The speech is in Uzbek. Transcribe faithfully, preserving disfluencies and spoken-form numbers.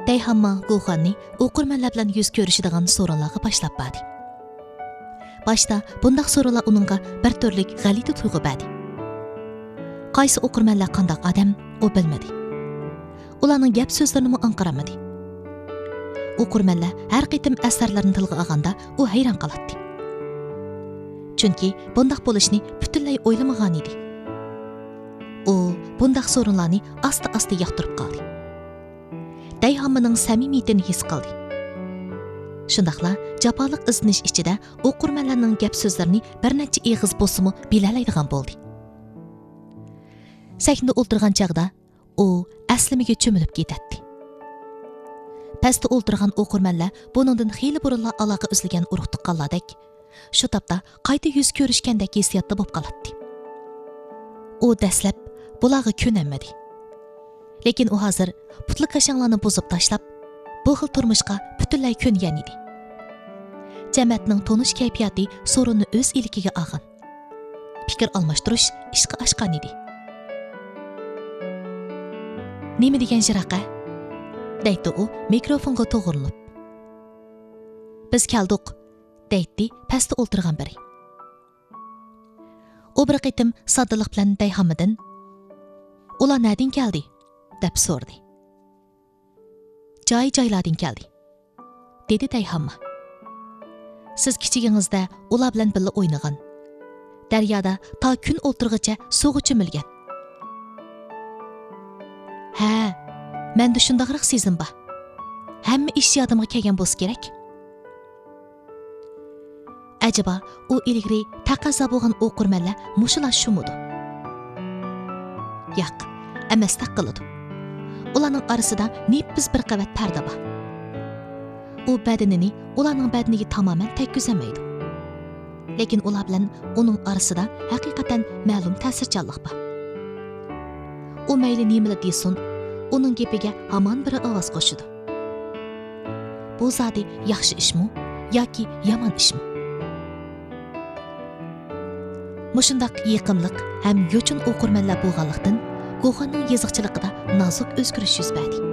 Dayhamma Goxanni o'qirmanlar bilan yuz ko'rishadigan so'rinlarga boshlab berdi. Boshda bundaq so'rinlar uningga bir turlik g'alati tuyg'u berdi. Qaysi o'qirmanlar qanday odam, u bilmadi. Ularning gap so'zlarini anqaramadi. O'qirmanlar har qitim asarlarni tilga olganda u hayron qoladi. Chunki bundaq bo'lishni butunlay o'ylamagan edi. U bundaq so'rinlarni asta-asta yoqtirib qoldi. Dayhammaning samimiyatini his qildi. Shundaqla jafoliq izlanish ichida o'qirmanlarning gap so'zlarini bir necha eg'iz bo'lsa-mu bilalaydigan bo'ldi. Sahnada o'ltirgan chaqda u aslimiga cho'milib ketadi. Pastda o'ltirgan o'qirmanlar buningdan xeyli burunla aloqa uzilgan urug' tuqqanlardek, shu topda qayta yuz ko'rishgandek hissiyotda bo'lib qoladi. U dastlab bularga ko'namadi. Lekin u hozir putli qashanglarni buzib tashlab, bu xil turmushga butunlay ko'ngan edi. Jamiyatning tonish kayfiyati so'rinni o'z ilkiga olgan. Fikr almashtirish ishqa oshgan edi. Nima degan jiraqa? Deydi u mikrofonga to'g'rilib. Biz keldik, deydi pastda o'ltirgan biri. U bir qitim soddalik bilan Dayhammadan "Ular nereden keldi?" deb so'radi. "Joy-joylardan keldi", dedi Dayhamma. "Siz kichigingizda ular bilan birga o'ynagan. Daryoda ta kun o'ltirgicha suvga cho'milgan." "Ha, menda shundaqroq sezim bor. Hamma ish yodimga kelgan bo'lsa kerak." Acaba u ilgari taqozo bo'lgan o'qirmanlar mushular shumidi? Yo'q, emas taqiladi. Ularning orasida nep-biz bir qavat parda bor. U badanini ularning badaniga tamoman tekkizolmaydi. Lekin ular bilan uning orasida haqiqatan ma'lum ta'sirchanlik bor. U mayli nima desin, uning gapiga hamon bir ovoz qo'shadi. Bu zodi yaxshi ishmi yoki yomon ishmi? Mushundaq yiqimliq ham yo'chin o'qirmanlar bo'lganlikdan Goxanning yeziqchiligida nozik o'zgarish yuz berdi.